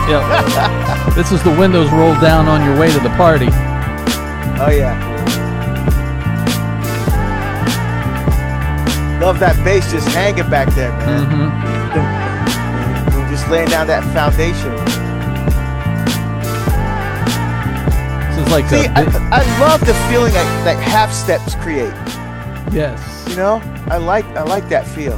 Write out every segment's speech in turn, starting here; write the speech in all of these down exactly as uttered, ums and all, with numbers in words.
Yep. This is the windows rolled down on your way to the party. Oh, yeah. Love that bass just hanging back there, man. Mm-hmm. Just laying down that foundation. This is like See, a, I, I love the feeling that, that half steps create. Yes. You know, I like I like that feel.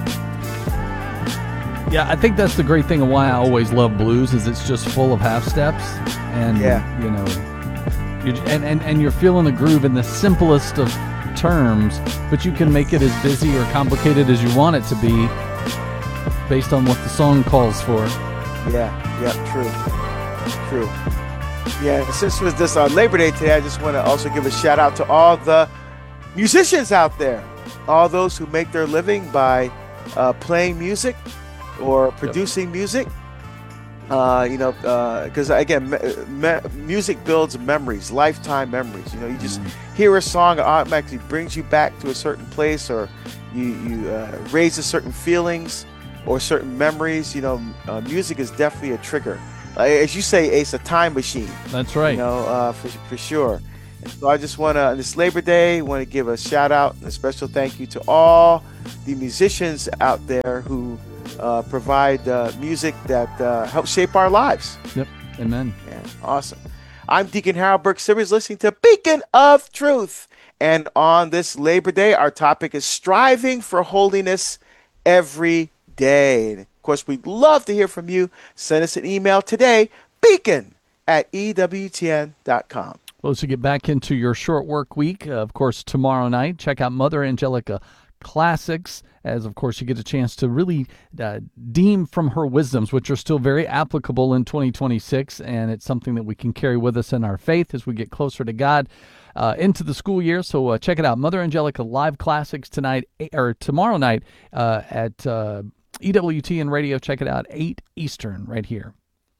Yeah, I think that's the great thing of why I always love blues is it's just full of half steps, and yeah. you know, you're, and, and and you're feeling the groove in the simplest of terms, but you can make it as busy or complicated as you want it to be, based on what the song calls for. Yeah, yeah, true, true. Yeah, since it was this on Labor Day today, I just want to also give a shout out to all the musicians out there, all those who make their living by uh, playing music or producing yep. music. Uh, you know, because uh, again, me- me- music builds memories, lifetime memories. You know, you just mm. hear a song, it automatically brings you back to a certain place, or you you uh, raise certain feelings or certain memories. You know, uh, music is definitely a trigger. Uh, as you say, Ace, a time machine. That's right. You know, uh, for for sure. And so I just want to, on this Labor Day, want to give a shout out and a special thank you to all the musicians out there who uh, provide uh, music that uh, helps shape our lives. Yep. Amen. Yeah, awesome. I'm Deacon Harold Burke Sivers, listening to Beacon of Truth. And on this Labor Day, our topic is striving for holiness every day. And of course, we'd love to hear from you. Send us an email today, beacon at E W T N dot com. Well, as you get back into your short work week, uh, of course, tomorrow night, check out Mother Angelica Classics, as, of course, you get a chance to really uh, deem from her wisdoms, which are still very applicable in twenty twenty-six, and it's something that we can carry with us in our faith as we get closer to God uh, into the school year. So uh, check it out, Mother Angelica Live Classics tonight, or tomorrow night uh, at uh, E W T N Radio. Check it out, eight Eastern, right here.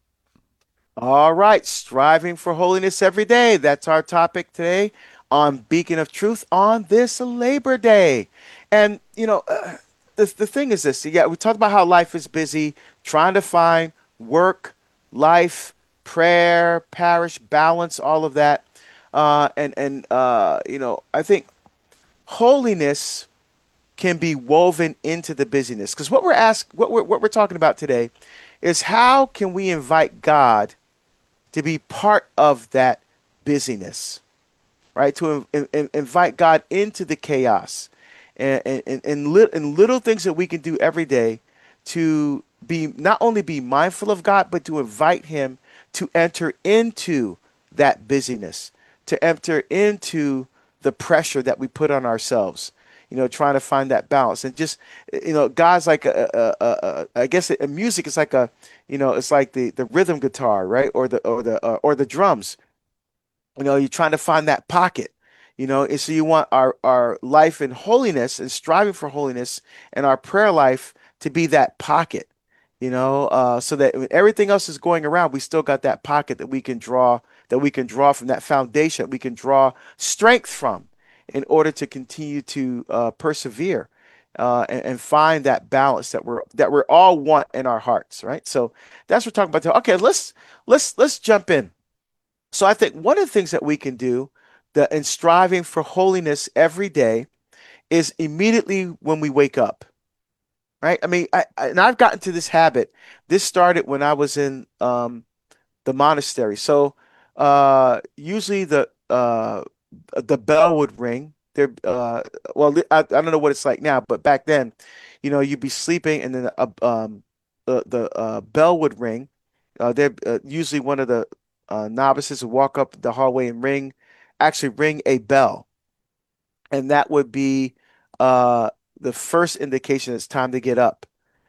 All right, striving for holiness every day. That's our topic today on Beacon of Truth on this Labor Day. And, you know, uh, the, the thing is this. Yeah, we talked about how life is busy, trying to find work, life, prayer, parish, balance, all of that. Uh, and, and uh, you know, I think holiness can be woven into the busyness. Because what we're asked, what we're, what we're talking about today is how can we invite God to be part of that busyness, right? To in, in, invite God into the chaos and, and, and, li- and little things that we can do every day to be not only be mindful of God, but to invite him to enter into that busyness, to enter into the pressure that we put on ourselves, you know, trying to find that balance. And just, you know, God's like, a, a, a, a, I guess a music is like a, you know, it's like the, the rhythm guitar, right? Or the, or the, uh, or the drums. You know, you're trying to find that pocket, you know, and so you want our, our life in holiness and striving for holiness and our prayer life to be that pocket, you know, uh, so that when everything else is going around, we still got that pocket that we can draw, that we can draw from, that foundation we can draw strength from in order to continue to uh, persevere uh, and, and find that balance that we're that we're all want in our hearts, right? So that's what we're talking about today. Okay, let's let's let's jump in. So I think one of the things that we can do that in striving for holiness every day is immediately when we wake up, right? I mean, I, I, and I've gotten to this habit. This started when I was in um, the monastery. So uh, usually the uh, the bell would ring. There, uh, well, I, I don't know what it's like now, but back then, you know, you'd be sleeping and then uh, um, the the uh, bell would ring. Uh, there, uh, usually one of the uh, novices would walk up the hallway and ring, actually ring a bell, and that would be uh, the first indication it's time to get up.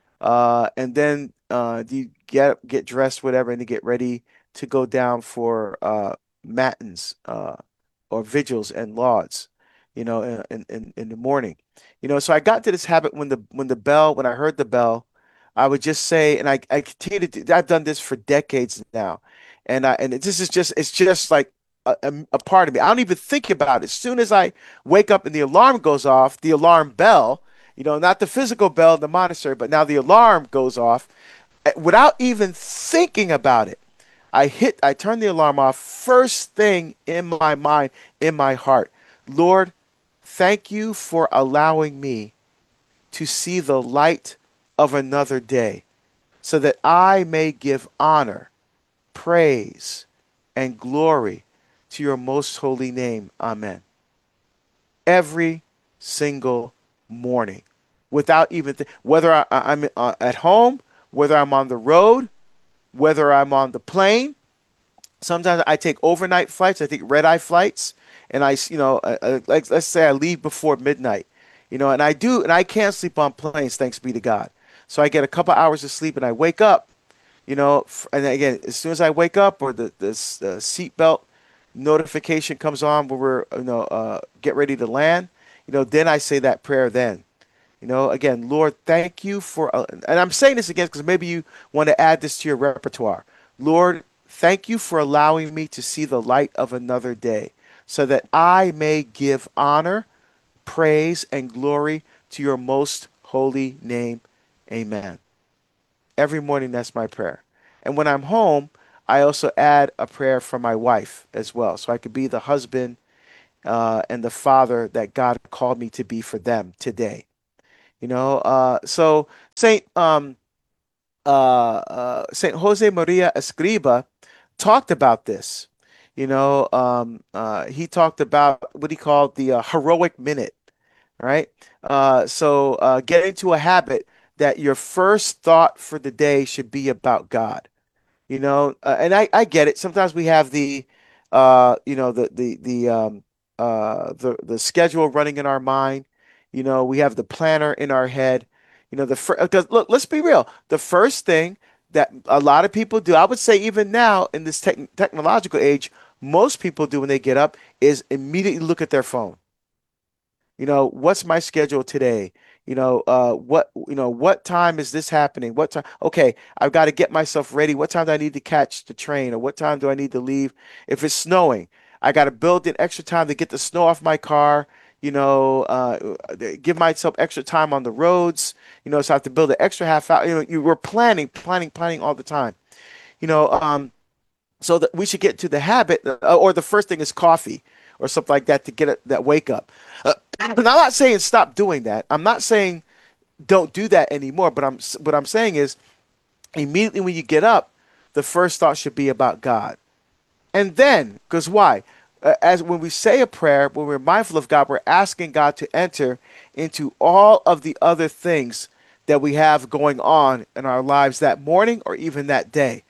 Uh, and then uh, you get get dressed, whatever, and to get ready to go down for uh, matins. Uh, or vigils and lauds, you know, in, in, in the morning. You know, so I got to this habit when the when the bell, when I heard the bell, I would just say, and I, I continue to do, I've done this for decades now. And I and this is just it's just like a, a, a part of me. I don't even think about it. As soon as I wake up and the alarm goes off, the alarm bell, you know, not the physical bell in the monastery, but now the alarm goes off. eh, without even thinking about it. I hit, I turn the alarm off first thing in my mind, in my heart. Lord, thank you for allowing me to see the light of another day so that I may give honor, praise, and glory to your most holy name. Amen. Every single morning without even th- whether I, I'm uh, at home, whether I'm on the road, whether I'm on the plane. Sometimes I take overnight flights. I take red eye flights, and I, you know, uh, uh, like let's say I leave before midnight, you know, and I do, and I can't sleep on planes, thanks be to God. So I get a couple hours of sleep, and I wake up, you know, f- and again, as soon as I wake up, or the the, s- the seatbelt notification comes on, where we're, you know, uh, get ready to land, you know, then I say that prayer. Then, you know, again, Lord, thank you for, uh, and I'm saying this again because maybe you want to add this to your repertoire. Lord, thank you for allowing me to see the light of another day so that I may give honor, praise, and glory to your most holy name. Amen. Every morning, that's my prayer. And when I'm home, I also add a prayer for my wife as well. So I could be the husband uh, and the father that God called me to be for them today. You know, uh, so Saint um, uh, uh, Saint Jose Maria Escriba talked about this. You know, um, uh, he talked about what he called the uh, heroic minute, right? Uh, so uh, get into a habit that your first thought for the day should be about God. You know, uh, and I, I get it. Sometimes we have the, uh, you know, the the the um, uh, the the schedule running in our mind. You know, we have the planner in our head. You know, the first, because look, let's be real. The first thing that a lot of people do, I would say, even now in this tech technological age, most people do when they get up is immediately look at their phone. You know, what's my schedule today? You know, uh, what you know, what time is this happening? What time? Okay, I've got to get myself ready. What time do I need to catch the train, or what time do I need to leave? If it's snowing, I got to build in extra time to get the snow off my car. You know, uh, give myself extra time on the roads. You know, so I have to build an extra half hour. You know, you were planning, planning, planning all the time. You know, um, so that we should get to the habit, uh, or the first thing is coffee or something like that to get it, that wake up. Uh, and I'm not saying stop doing that. I'm not saying don't do that anymore. But I'm what I'm saying is immediately when you get up, the first thought should be about God. And then, because why? Uh, as when we say a prayer, when we're mindful of God, we're asking God to enter into all of the other things that we have going on in our lives that morning or even that day.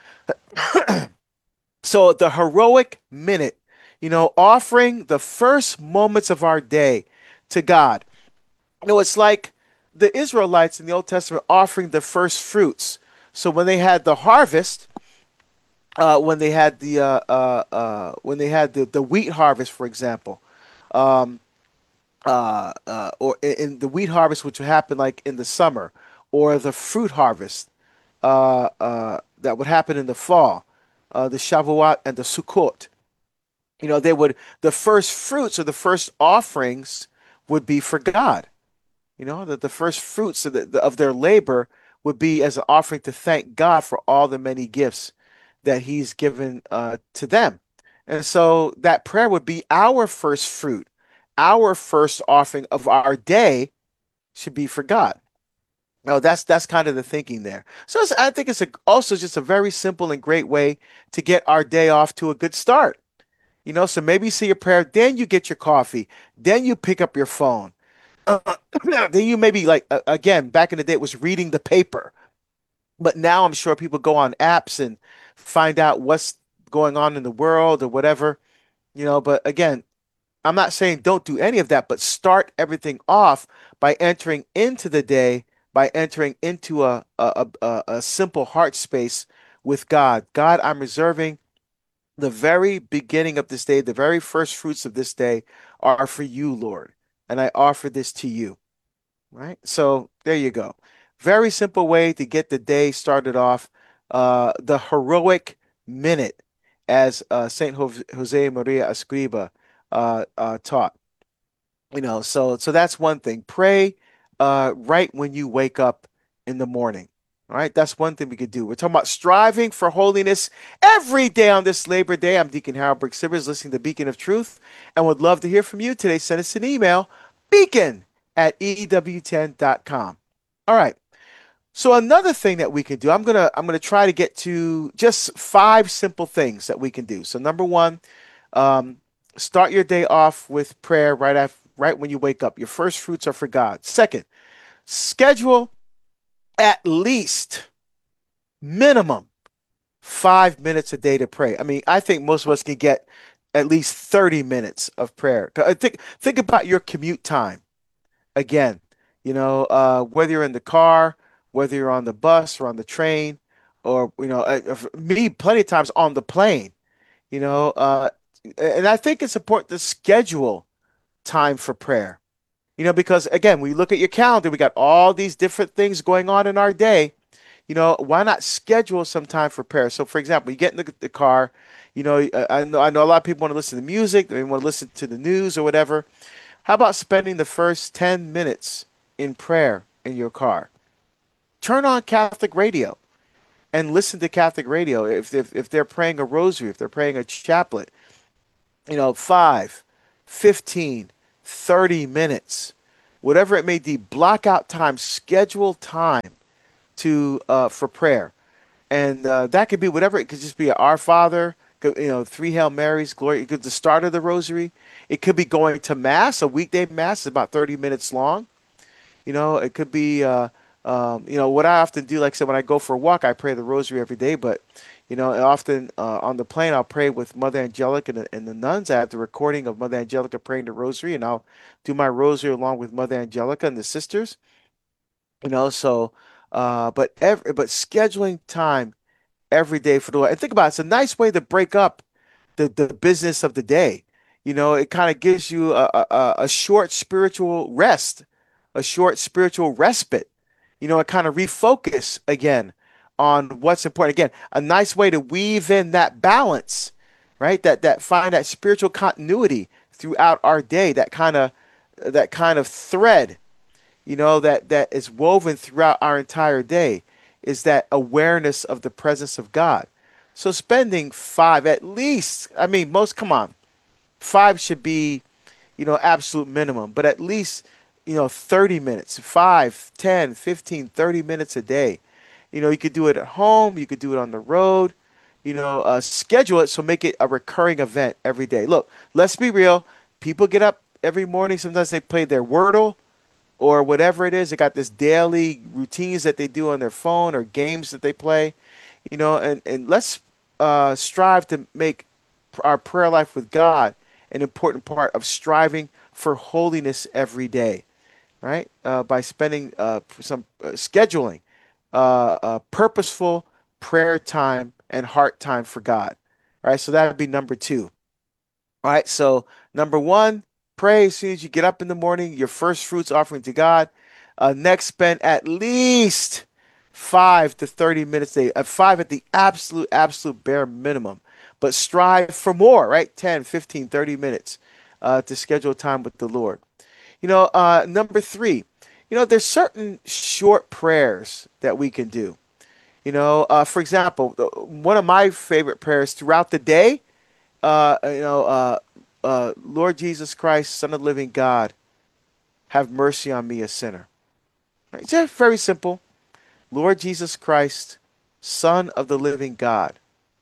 So the heroic minute, you know, offering the first moments of our day to God. You know, it's like the Israelites in the Old Testament offering the first fruits. So when they had the harvest, uh, when they had the uh, uh, uh, when they had the, the wheat harvest, for example, um, uh, uh, or in, in the wheat harvest, which would happen like in the summer, or the fruit harvest uh, uh, that would happen in the fall, uh, the Shavuot and the Sukkot. You know, they would the first fruits or the first offerings would be for God. You know, that the first fruits of, the, of their labor would be as an offering to thank God for all the many gifts that He's given uh, to them. And so that prayer would be our first fruit, our first offering of our day should be for God. No, that's that's kind of the thinking there. So it's, I think it's a, also just a very simple and great way to get our day off to a good start. You know, so maybe you say your prayer, then you get your coffee, then you pick up your phone. Uh, then you maybe like uh, again, back in the day it was reading the paper. But now I'm sure people go on apps and find out what's going on in the world or whatever, you know, but again, I'm not saying don't do any of that, but start everything off by entering into the day, by entering into a a, a, a simple heart space with God. God, I'm reserving the very beginning of this day, the very first fruits of this day are for you, Lord. And I offer this to you. Right? So there you go. Very simple way to get the day started off. Uh, the heroic minute, as uh, Saint Jose Maria Escriba uh, uh, taught. You know, so so that's one thing. Pray uh, right when you wake up in the morning. All right, that's one thing we could do. We're talking about striving for holiness every day on this Labor Day. I'm Deacon Harold Brick Sivers, listening to Beacon of Truth, and would love to hear from you today. Send us an email, beacon at e w ten dot com. All right. So another thing that we can do, I'm gonna I'm gonna try to get to just five simple things that we can do. So number one, um, start your day off with prayer right after, right when you wake up. Your first fruits are for God. Second, schedule at least minimum five minutes a day to pray. I mean, I think most of us can get at least thirty minutes of prayer. I think think about your commute time again. You know, uh, whether you're in the car, whether you're on the bus or on the train, or you know, uh, uh, me plenty of times on the plane. You know, uh, and I think it's important to schedule time for prayer. You know, because again, we look at your calendar, we got all these different things going on in our day. You know, why not schedule some time for prayer? So, for example, you get in the, the car, you know, uh, I know I know a lot of people want to listen to music, they want to listen to the news or whatever. How about spending the first ten minutes in prayer in your car? Turn on Catholic radio and listen to Catholic radio. If, if, if they're praying a rosary, if they're praying a chaplet, you know, five, fifteen, thirty minutes, whatever it may be, block out time, schedule time to uh, for prayer. And uh, that could be whatever. It could just be Our Father, could- you know, three Hail Marys, glory. It could be the start of the rosary. It could be going to Mass. A weekday Mass is about thirty minutes long. You know, it could be, uh, um, you know, what I often do, like I said, when I go for a walk, I pray the rosary every day. But, you know, often uh, on the plane, I'll pray with Mother Angelica and the, and the nuns. I have the recording of Mother Angelica praying the rosary, and I'll do my rosary along with Mother Angelica and the sisters. You know, so, uh, but every, but scheduling time every day for the Lord. And think about it, it's a nice way to break up the, the business of the day. You know, it kind of gives you a, a, a short spiritual rest, a short spiritual respite. You know, and kind of refocus again on what's important. Again, a nice way to weave in that balance, right? That that find that spiritual continuity throughout our day, that kind of that kind of thread, you know, that that is woven throughout our entire day is that awareness of the presence of God. So spending five at least, I mean, most, come on, five should be, you know, absolute minimum, but at least, you know, thirty minutes, five, ten, fifteen, thirty minutes a day. You know, you could do it at home, you could do it on the road, you know, uh, schedule it, so make it a recurring event every day. Look, let's be real. People get up every morning, sometimes they play their Wordle or whatever it is. They got this daily routines that they do on their phone or games that they play, you know, and, and let's uh, strive to make our prayer life with God an important part of striving for holiness every day, right? Uh, by spending uh, some uh, scheduling, uh, uh, purposeful prayer time and heart time for God, right? So that would be number two. All right. So number one, pray as soon as you get up in the morning, your first fruits offering to God. Uh, next, spend at least five to thirty minutes a day, uh, five at the absolute, absolute bare minimum, but strive for more, right? Ten, fifteen, thirty minutes uh, to schedule time with the Lord. You know, uh, number three, you know, there's certain short prayers that we can do. You know, uh, for example, the- one of my favorite prayers throughout the day, uh, you know, uh, uh, Lord Jesus Christ, Son of the living God, have mercy on me, a sinner. Right? It's just very simple. Lord Jesus Christ, Son of the living God,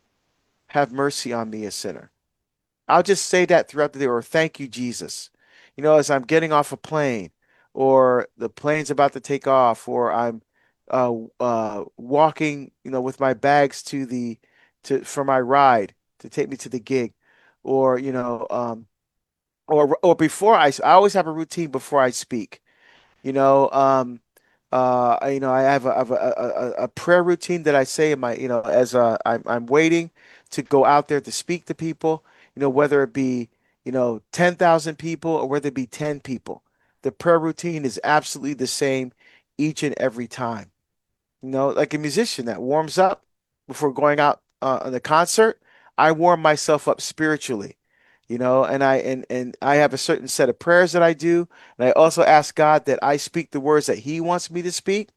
have mercy on me, a sinner. I'll just say that throughout the day, or thank you, Jesus. You know, as I'm getting off a plane, or the plane's about to take off, or I'm uh, uh, walking, you know, with my bags to the to for my ride to take me to the gig, or you know, um, or or before I, I always have a routine before I speak. You know, um, uh, I- you know, I have a, I have a, a, a a prayer routine that I say in my, you know, as uh, I'm I'm waiting to go out there to speak to people. You know, whether it be, you know, ten thousand people or whether it be ten people, the prayer routine is absolutely the same each and every time. You know, like a musician that warms up before going out uh, on the concert, I warm myself up spiritually, you know, and I and and I have a certain set of prayers that I do, and I also ask God that I speak the words that He wants me to speak.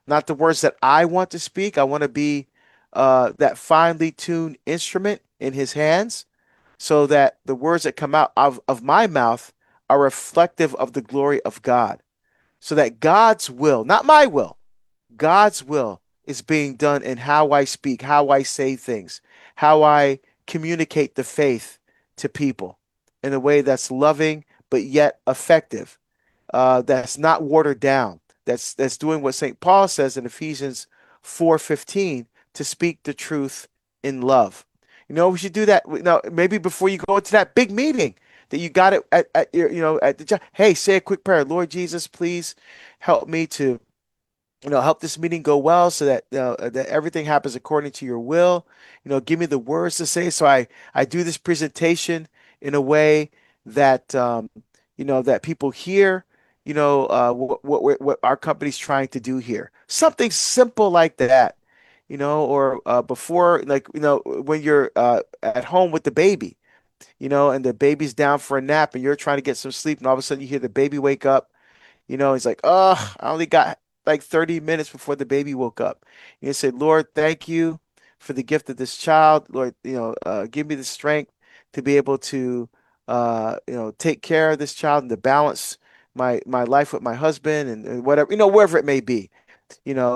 not the words that I want to speak. I want to be uh, that finely tuned instrument in his hands so that the words that come out of, of my mouth are reflective of the glory of God. So that God's will, not my will, God's will is being done in how I speak, how I say things, how I communicate the faith to people in a way that's loving but yet effective, uh, that's not watered down. That's that's doing what Saint Paul says in Ephesians four fifteen to speak the truth in love. You know, we should do that. You know, maybe before you go into that big meeting that you got it at, at your, you know, at the job. Hey, say a quick prayer. Lord Jesus, please help me to you know, help this meeting go well so that uh, that everything happens according to your will. You know, give me the words to say. So I I do this presentation in a way that um, you know that people hear. You know uh, what what what our company's trying to do here. Something simple like that. You know, or uh, before, like you know, when you're uh, at home with the baby. You know, and the baby's down for a nap, and you're trying to get some sleep, and all of a sudden you hear the baby wake up. You know, he's like, oh, I only got like thirty minutes before the baby woke up. You say, Lord, thank you for the gift of this child. Lord, you know, uh, give me the strength to be able to, uh, you know, take care of this child and to balance my my life with my husband and, and whatever, you know, wherever it may be, you know.